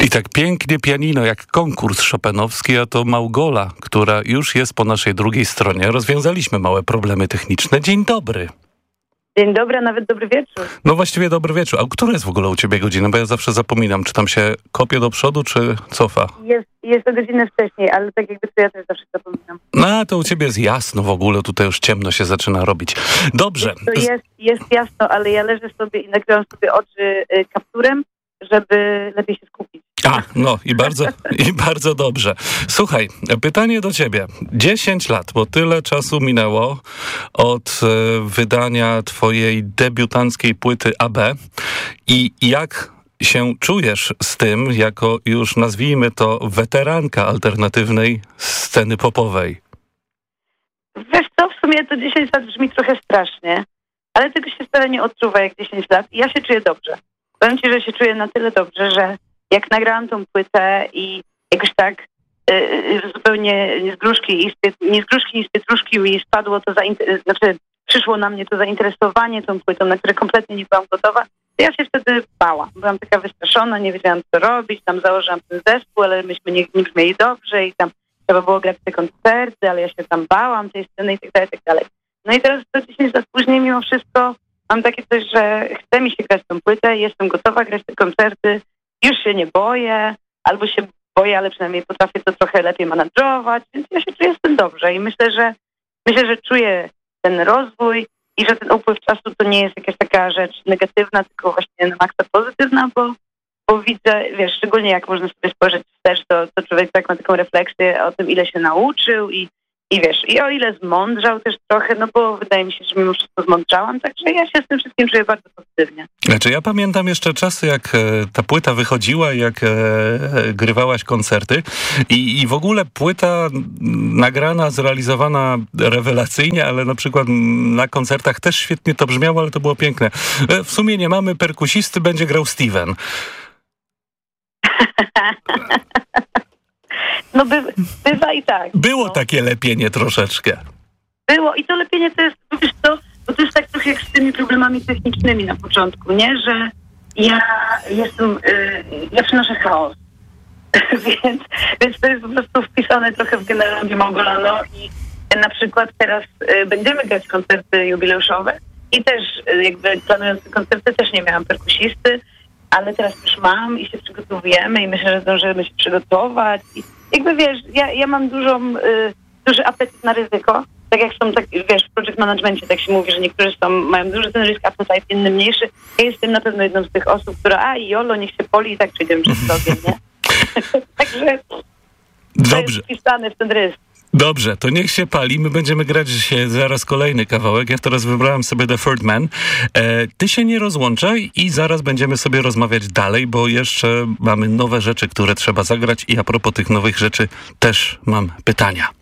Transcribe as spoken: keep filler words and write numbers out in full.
I tak pięknie pianino, jak konkurs chopinowski, a to Małgola, która już jest po naszej drugiej stronie. Rozwiązaliśmy małe problemy techniczne. Dzień dobry. Dzień dobry, a nawet dobry wieczór. No właściwie dobry wieczór. A która jest w ogóle u ciebie godzina? Bo ja zawsze zapominam, czy tam się kopie do przodu, czy cofa? Jest, jest to godzinę wcześniej, ale tak jakby to ja też zawsze zapominam. No, to u ciebie jest jasno w ogóle, tutaj już ciemno się zaczyna robić. Dobrze. To jest, jest jasno, ale ja leżę sobie i nakrywam sobie oczy y, kapturem, żeby lepiej się skupić. A, no i bardzo, i bardzo dobrze. Słuchaj, pytanie do ciebie. dziesięć lat, bo tyle czasu minęło od e, wydania twojej debiutanckiej płyty A B. I jak się czujesz z tym, jako już nazwijmy to weteranka alternatywnej sceny popowej? Wiesz co, w sumie to dziesięć lat brzmi trochę strasznie, ale tego się wcale nie odczuwa jak dziesięć lat i ja się czuję dobrze. Powiem ci, że się czuję na tyle dobrze, że jak nagrałam tą płytę i jakoś tak yy, zupełnie nie z gruszki, i z, nie z gruszki, nie z pietruszki mi spadło to, zainter- znaczy przyszło na mnie to zainteresowanie tą płytą, na które kompletnie nie byłam gotowa, to ja się wtedy bałam. Byłam taka wystraszona, nie wiedziałam co robić, tam założyłam ten zespół, ale myśmy nie, nie brzmieli dobrze i tam trzeba było grać te koncerty, ale ja się tam bałam tej sceny i tak dalej, i tak dalej. No i teraz to dziesięć lat później mimo wszystko mam takie coś, że chce mi się grać tą płytę, jestem gotowa grać te koncerty, już się nie boję, albo się boję, ale przynajmniej potrafię to trochę lepiej manadżować, więc ja się czuję z tym dobrze i myślę, że myślę, że czuję ten rozwój i że ten upływ czasu to nie jest jakaś taka rzecz negatywna, tylko właśnie na maksa pozytywna, bo, bo widzę, wiesz, szczególnie jak można sobie spojrzeć wstecz, to, to człowiek tak ma taką refleksję o tym, ile się nauczył i I wiesz, i o ile zmądrzał też trochę, no bo wydaje mi się, że mimo wszystko zmądrzałam, także ja się z tym wszystkim czuję bardzo pozytywnie. Znaczy ja pamiętam jeszcze czasy, jak e, ta płyta wychodziła, jak e, grywałaś koncerty i, i w ogóle płyta nagrana, zrealizowana rewelacyjnie, ale na przykład na koncertach też świetnie to brzmiało, ale to było piękne. E, w sumie nie mamy perkusisty, będzie grał Steven. No by, bywa i tak. Było no. takie lepienie troszeczkę. Było i to lepienie to jest, wiesz co, bo to jest tak trochę jak z tymi problemami technicznymi na początku, nie? Że ja jestem, yy, ja przynoszę chaos. więc, więc to jest po prostu wpisane trochę w genealogię Małgolano i na przykład teraz yy, będziemy grać koncerty jubileuszowe i też yy, jakby planując te koncerty też nie miałam perkusisty, ale teraz już mam i się przygotowujemy i myślę, że zdążymy się przygotować. I jakby wiesz, ja, ja mam dużą, y, duży apetyt na ryzyko. Tak jak są, tak, wiesz, w project managemencie tak się mówi, że niektórzy są, mają duży ten risk appetite, inny mniejszy. Ja jestem na pewno jedną z tych osób, która a i jolo, niech się poli i tak przejdziemy przez drogę, nie? Także Dobrze. to jest wpisane w ten rysk. Dobrze, to niech się pali. My będziemy grać się zaraz kolejny kawałek. Ja teraz wybrałem sobie The Third Man. E, ty się nie rozłączaj i zaraz będziemy sobie rozmawiać dalej, bo jeszcze mamy nowe rzeczy, które trzeba zagrać i a propos tych nowych rzeczy też mam pytania.